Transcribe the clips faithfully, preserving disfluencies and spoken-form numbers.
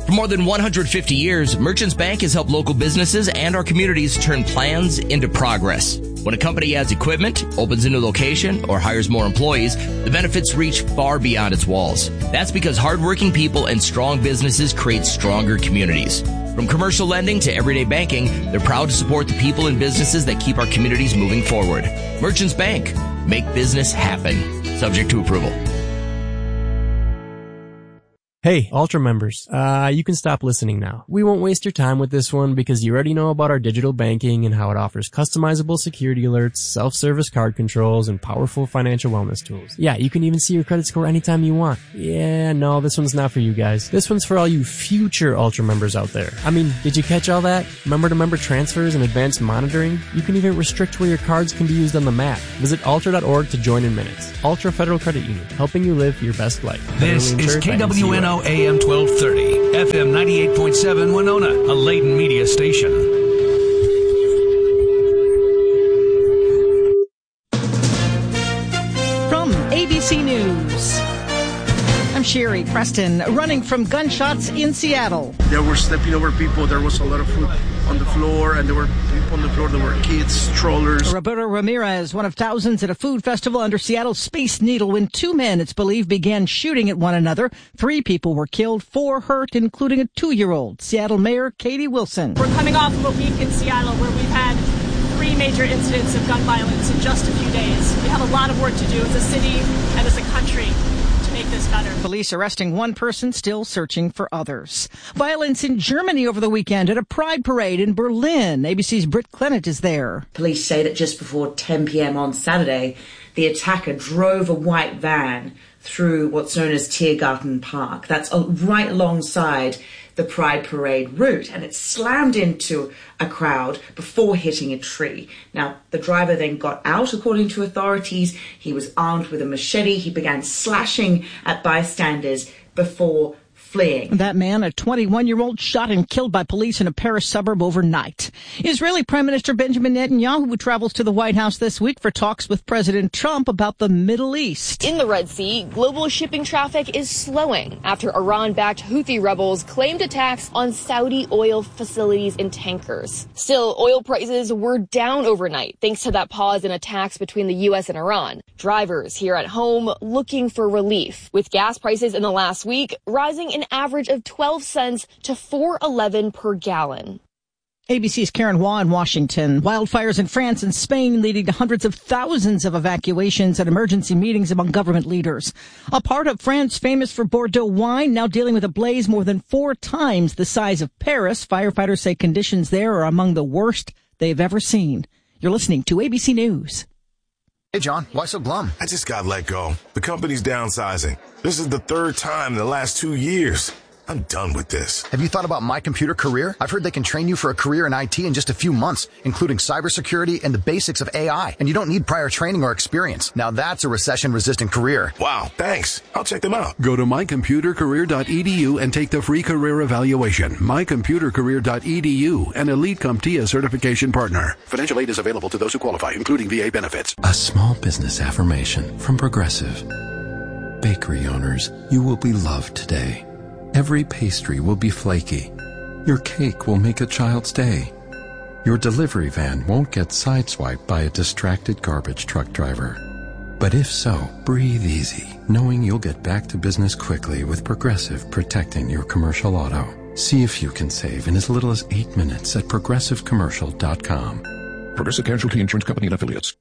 For more than one hundred fifty years, Merchants Bank has helped local businesses and our communities turn plans into progress. When a company adds equipment, opens a new location, or hires more employees, the benefits reach far beyond its walls. That's because hardworking people and strong businesses create stronger communities. From commercial lending to everyday banking, they're proud to support the people and businesses that keep our communities moving forward. Merchants Bank. Make business happen. Subject to approval. Hey, Ultra members, uh, you can stop listening now. We won't waste your time with this one because you already know about our digital banking and how it offers customizable security alerts, self-service card controls, and powerful financial wellness tools. Yeah, you can even see your credit score anytime you want. Yeah, no, this one's not for you guys. This one's for all you future Ultra members out there. I mean, did you catch all that? Member-to-member transfers and advanced monitoring? You can even restrict where your cards can be used on the map. Visit ultra dot org to join in minutes. Ultra Federal Credit Union, helping you live your best life. This is K W N O A M twelve thirty, F M ninety-eight point seven Winona, a Layton media station. From A B C News, I'm Sherry Preston, running from gunshots in Seattle. They were stepping over people. There was a lot of food on the floor, and there were people on the floor. There were kids, strollers. Roberto Ramirez, one of thousands at a food festival under Seattle's Space Needle, when two men, it's believed, began shooting at one another. Three people were killed, four hurt, including a two-year-old. Seattle Mayor Katie Wilson. We're coming off of a week in Seattle where we've had three major incidents of gun violence in just a few days. We have a lot of work to do as a city and as a country to make this better. Police arresting one person, still searching for others. Violence in Germany over the weekend at a pride parade in Berlin. A B C's Britt Clennett is there. Police say that just before ten p.m. on Saturday, the attacker drove a white van through what's known as Tiergarten Park. That's right alongside the Pride Parade route, and it slammed into a crowd before hitting a tree. Now, the driver then got out, according to authorities. He was armed with a machete. He began slashing at bystanders before fleeing. That man, a twenty-one-year-old, shot and killed by police in a Paris suburb overnight. Israeli Prime Minister Benjamin Netanyahu travels to the White House this week for talks with President Trump about the Middle East. In the Red Sea, global shipping traffic is slowing after Iran-backed Houthi rebels claimed attacks on Saudi oil facilities and tankers. Still, oil prices were down overnight thanks to that pause in attacks between the U S and Iran. Drivers here at home looking for relief, with gas prices in the last week rising an average of twelve cents to four eleven per gallon. A B C's Karen Hua in Washington. Wildfires in France and Spain leading to hundreds of thousands of evacuations and emergency meetings among government leaders. A part of France famous for Bordeaux wine now dealing with a blaze more than four times the size of Paris. Firefighters say conditions there are among the worst they've ever seen. You're listening to A B C News. Hey, John, why so glum? I just got let go. The company's downsizing. This is the third time in the last two years. I'm done with this. Have you thought about My Computer Career? I've heard they can train you for a career in I T in just a few months, including cybersecurity and the basics of A I. And you don't need prior training or experience. Now that's a recession-resistant career. Wow, thanks. I'll check them out. Go to my computer career dot e d u and take the free career evaluation. my computer career dot e d u, an Elite CompTIA certification partner. Financial aid is available to those who qualify, including V A benefits. A small business affirmation from Progressive. Bakery owners, you will be loved today. Every pastry will be flaky. Your cake will make a child's day. Your delivery van won't get sideswiped by a distracted garbage truck driver. But if so, breathe easy, knowing you'll get back to business quickly with Progressive protecting your commercial auto. See if you can save in as little as eight minutes at progressive commercial dot com. Progressive Casualty Insurance Company and Affiliates.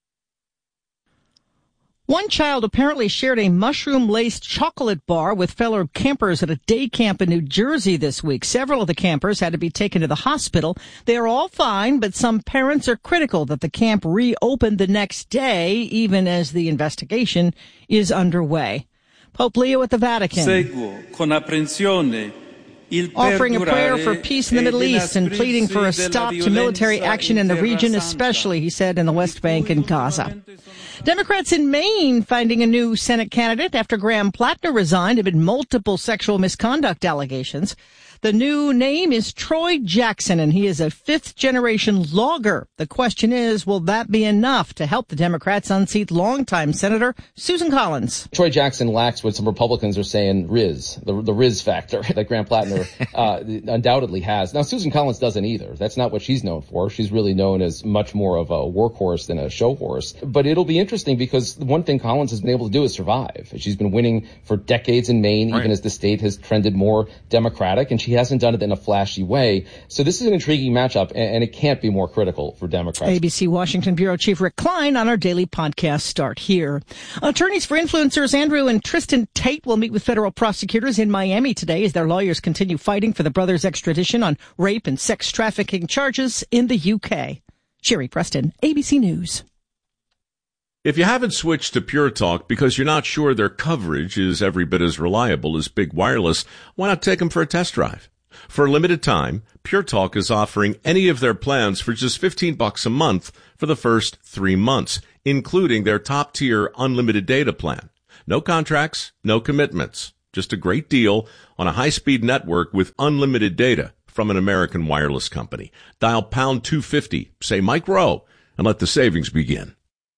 One child apparently shared a mushroom-laced chocolate bar with fellow campers at a day camp in New Jersey this week. Several of the campers had to be taken to the hospital. They are all fine, but some parents are critical that the camp reopened the next day, even as the investigation is underway. Pope Leo at the Vatican, Seguo con apprensione offering a prayer for peace in the Middle East and pleading for a stop to military action in the region, especially, he said, in the West Bank and Gaza. Democrats in Maine finding a new Senate candidate after Graham Plattner resigned amid multiple sexual misconduct allegations. The new name is Troy Jackson, and he is a fifth-generation logger. The question is, will that be enough to help the Democrats unseat longtime Senator Susan Collins? Troy Jackson lacks what some Republicans are saying Riz, the, the Riz factor that Graham Plattner uh, undoubtedly has. Now, Susan Collins doesn't either. That's not what she's known for. She's really known as much more of a workhorse than a show horse. But it'll be interesting because the one thing Collins has been able to do is survive. She's been winning for decades in Maine, right, even as the state has trended more Democratic, and she hasn't done it in a flashy way. So this is an intriguing matchup, and it can't be more critical for Democrats. A B C Washington Bureau Chief Rick Klein on our daily podcast Start Here. Attorneys for influencers Andrew and Tristan Tate will meet with federal prosecutors in Miami today as their lawyers continue fighting for the brothers' extradition on rape and sex trafficking charges in the U K. Sherry Preston, A B C News. If you haven't switched to Pure Talk because you're not sure their coverage is every bit as reliable as Big Wireless, why not take them for a test drive? For a limited time, Pure Talk is offering any of their plans for just fifteen bucks a month for the first three months, including their top-tier unlimited data plan. No contracts, no commitments. Just a great deal on a high-speed network with unlimited data from an American wireless company. Dial pound two fifty, say Mike Rowe, and let the savings begin.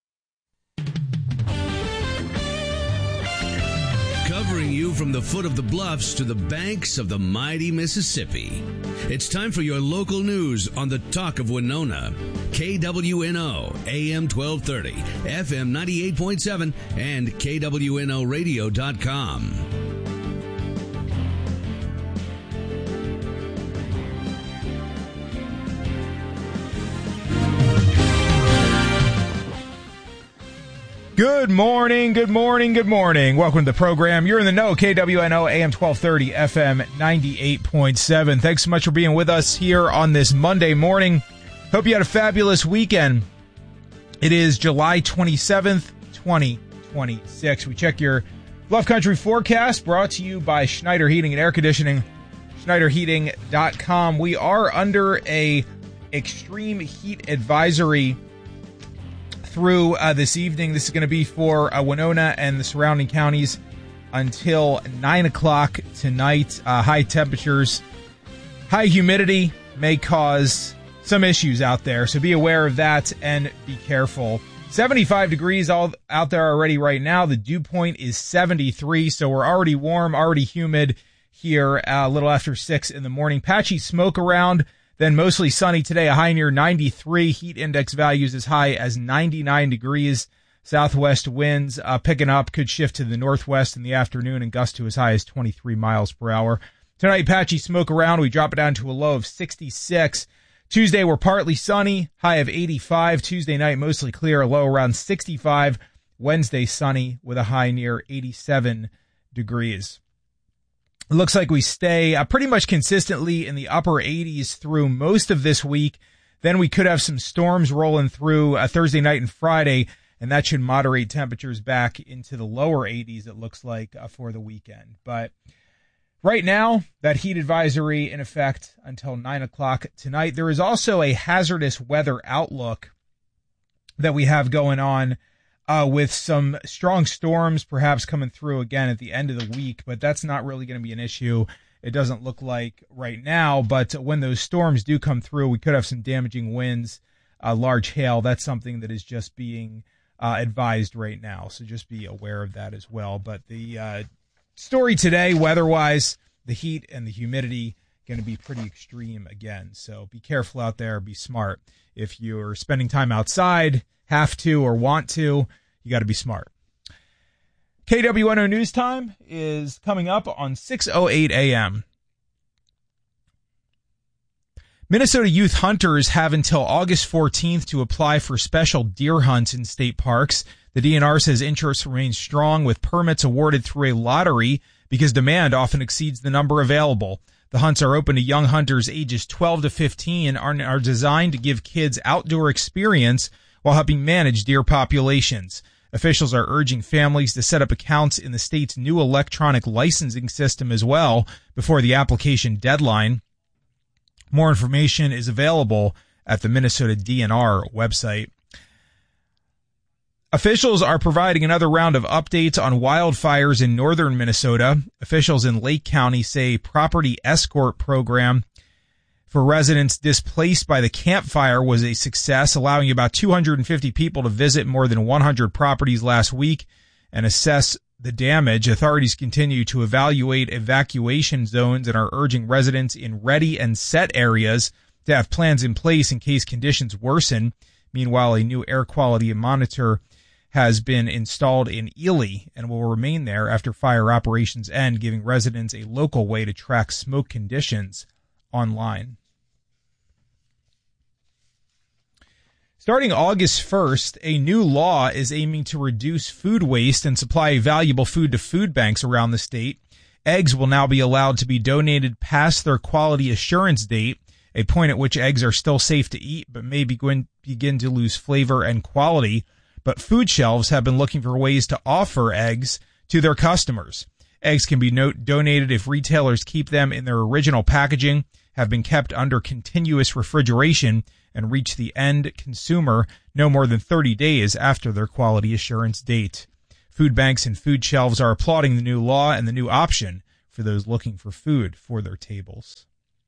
Covering you from the foot of the bluffs to the banks of the mighty Mississippi. It's time for your local news on the Talk of Winona. K W N O, A M twelve thirty, F M ninety-eight point seven, and K W N O radio dot com. Good morning, good morning, good morning. Welcome to the program. You're in the know, K W N O, A M twelve thirty, F M ninety-eight point seven. Thanks so much for being with us here on this Monday morning. Hope you had a fabulous weekend. It is July twenty-seventh, twenty twenty-six. We check your Bluff Country forecast, brought to you by Schneider Heating and Air Conditioning, Schneider Heating dot com. We are under a extreme heat advisory through uh, this evening. This is going to be for uh, Winona and the surrounding counties until nine o'clock tonight. Uh, high temperatures, high humidity may cause some issues out there, so be aware of that and be careful. seventy-five degrees all out there already right now. The dew point is seventy-three, so we're already warm, already humid here uh, a little after six in the morning. Patchy smoke around. Then mostly sunny today, a high near ninety-three. Heat index values as high as ninety-nine degrees. Southwest winds uh, picking up, could shift to the northwest in the afternoon and gust to as high as twenty-three miles per hour. Tonight, patchy smoke around. We drop it down to a low of sixty-six. Tuesday, we're partly sunny, high of eighty-five. Tuesday night, mostly clear, a low around sixty-five. Wednesday, sunny with a high near eighty-seven degrees. It looks like we stay uh, pretty much consistently in the upper eighties through most of this week. Then we could have some storms rolling through uh, Thursday night and Friday, and that should moderate temperatures back into the lower eighties, it looks like, uh, for the weekend. But right now, that heat advisory in effect until nine o'clock tonight. There is also a hazardous weather outlook that we have going on Uh, with some strong storms perhaps coming through again at the end of the week, but that's not really going to be an issue. It doesn't look like right now, but when those storms do come through, we could have some damaging winds, uh, large hail. That's something that is just being uh, advised right now, so just be aware of that as well. But the uh, story today, weather-wise, the heat and the humidity going to be pretty extreme again, so be careful out there, be smart. If you're spending time outside, have to or want to, you got to be smart. K W N O News Time is coming up on six oh eight a.m. Minnesota youth hunters have until August fourteenth to apply for special deer hunts in state parks. The D N R says interest remains strong, with permits awarded through a lottery because demand often exceeds the number available. The hunts are open to young hunters ages twelve to fifteen and are designed to give kids outdoor experience while helping manage deer populations. Officials are urging families to set up accounts in the state's new electronic licensing system as well before the application deadline. More information is available at the Minnesota D N R website. Officials are providing another round of updates on wildfires in northern Minnesota. Officials in Lake County say property escort program for residents displaced by the Camp Fire was a success, allowing about two hundred fifty people to visit more than one hundred properties last week and assess the damage. Authorities continue to evaluate evacuation zones and are urging residents in ready and set areas to have plans in place in case conditions worsen. Meanwhile, a new air quality monitor has been installed in Ely and will remain there after fire operations end, giving residents a local way to track smoke conditions online. Starting August first, a new law is aiming to reduce food waste and supply valuable food to food banks around the state. Eggs will now be allowed to be donated past their quality assurance date, a point at which eggs are still safe to eat but may begin, begin to lose flavor and quality. But food shelves have been looking for ways to offer eggs to their customers. Eggs can be no- donated if retailers keep them in their original packaging, have been kept under continuous refrigeration, and reach the end consumer no more than thirty days after their quality assurance date. Food banks and food shelves are applauding the new law and the new option for those looking for food for their tables.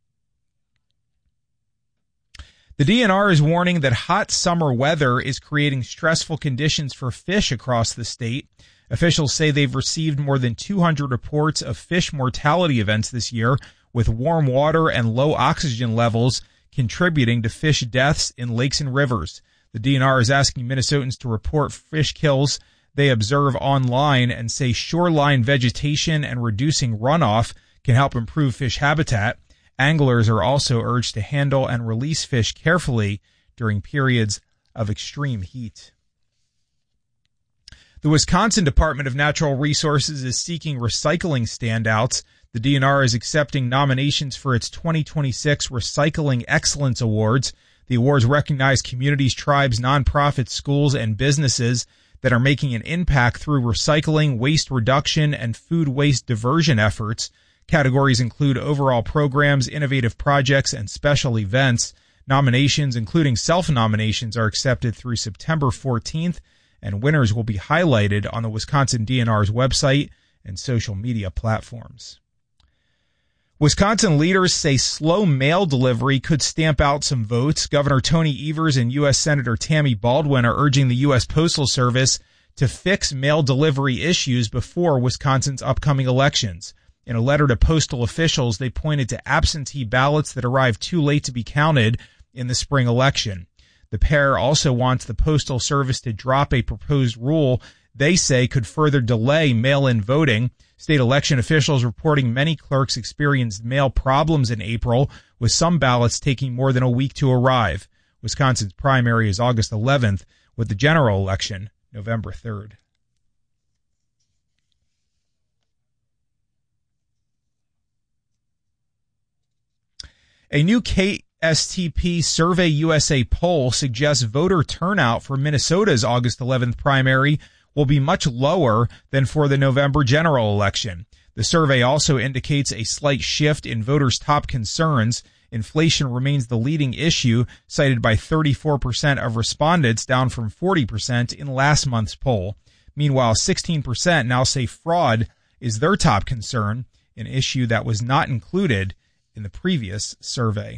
The D N R is warning that hot summer weather is creating stressful conditions for fish across the state. Officials say they've received more than two hundred reports of fish mortality events this year, with warm water and low oxygen levels contributing to fish deaths in lakes and rivers. The D N R is asking Minnesotans to report fish kills they observe online and say shoreline vegetation and reducing runoff can help improve fish habitat. Anglers are also urged to handle and release fish carefully during periods of extreme heat. The Wisconsin Department of Natural Resources is seeking recycling standouts. The D N R is accepting nominations for its twenty twenty-six Recycling Excellence Awards. The awards recognize communities, tribes, nonprofits, schools, and businesses that are making an impact through recycling, waste reduction, and food waste diversion efforts. Categories include overall programs, innovative projects, and special events. Nominations, including self-nominations, are accepted through September fourteenth, and winners will be highlighted on the Wisconsin D N R's website and social media platforms. Wisconsin leaders say slow mail delivery could stamp out some votes. Governor Tony Evers and U S Senator Tammy Baldwin are urging the U S Postal Service to fix mail delivery issues before Wisconsin's upcoming elections. In a letter to postal officials, they pointed to absentee ballots that arrived too late to be counted in the spring election. The pair also wants the Postal Service to drop a proposed rule they say could further delay mail-in voting. State election officials reporting many clerks experienced mail problems in April, with some ballots taking more than a week to arrive. Wisconsin's primary is August eleventh, with the general election November third. A new K S T P Survey U S A poll suggests voter turnout for Minnesota's August eleventh primary will be much lower than for the November general election. The survey also indicates a slight shift in voters' top concerns. Inflation remains the leading issue, cited by thirty-four percent of respondents, down from forty percent in last month's poll. Meanwhile, sixteen percent now say fraud is their top concern, an issue that was not included in the previous survey.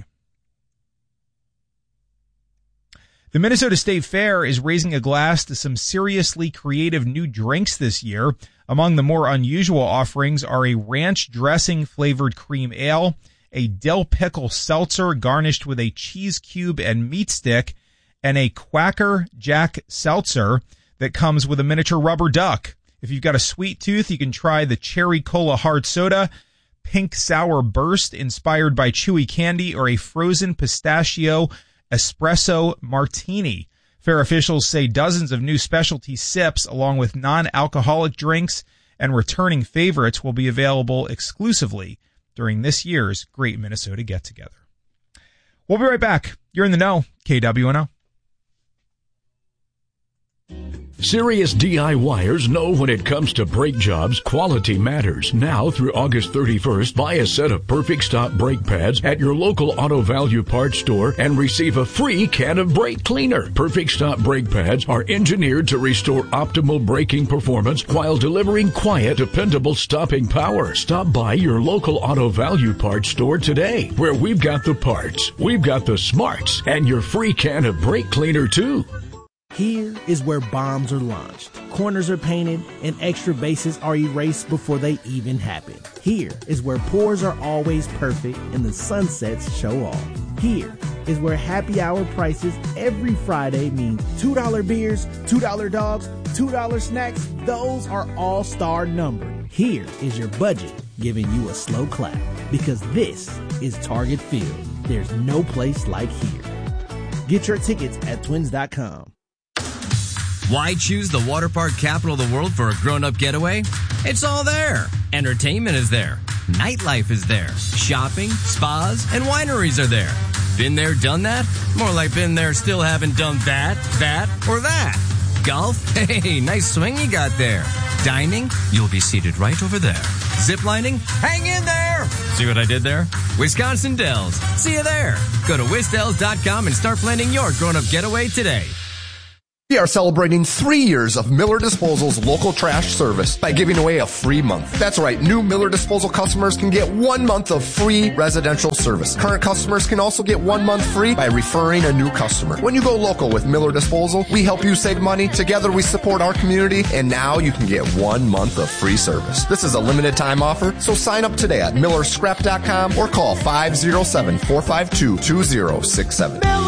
The Minnesota State Fair is raising a glass to some seriously creative new drinks this year. Among the more unusual offerings are a ranch dressing flavored cream ale, a dill pickle seltzer garnished with a cheese cube and meat stick, and a Quacker Jack seltzer that comes with a miniature rubber duck. If you've got a sweet tooth, you can try the cherry cola hard soda, pink sour burst inspired by chewy candy, or a frozen pistachio espresso martini. Fair officials say dozens of new specialty sips, along with non-alcoholic drinks and returning favorites, will be available exclusively during this year's Great Minnesota Get-Together. We'll be right back. You're in the know, K W N O. Serious DIYers know when it comes to brake jobs, quality matters. Now through August thirty-first, buy a set of Perfect Stop brake pads at your local Auto Value Parts store and receive a free can of brake cleaner. Perfect Stop brake pads are engineered to restore optimal braking performance while delivering quiet, dependable stopping power. Stop by your local Auto Value Parts store today, where we've got the parts, we've got the smarts, and your free can of brake cleaner too. Here is where bombs are launched, corners are painted, and extra bases are erased before they even happen. Here is where pours are always perfect and the sunsets show off. Here is where happy hour prices every Friday means two dollar beers, two dollar dogs, two dollar snacks. Those are all-star numbered. Here is your budget giving you a slow clap, because this is Target Field. There's no place like here. Get your tickets at twins dot com. Why choose the water park capital of the world for a grown-up getaway? It's all there. Entertainment is there. Nightlife is there. Shopping, spas, and wineries are there. Been there, done that? More like been there, still haven't done that, that, or that. Golf? Hey, nice swing you got there. Dining? You'll be seated right over there. Ziplining? Hang in there! See what I did there? Wisconsin Dells. See you there. Go to wisdells dot com and start planning your grown-up getaway today. We are celebrating three years of Miller Disposal's local trash service by giving away a free month. That's right, new Miller Disposal customers can get one month of free residential service. Current customers can also get one month free by referring a new customer. When you go local with Miller Disposal, we help you save money, together we support our community, and now you can get one month of free service. This is a limited time offer, so sign up today at miller scrap dot com or call five oh seven, four five two, two oh six seven.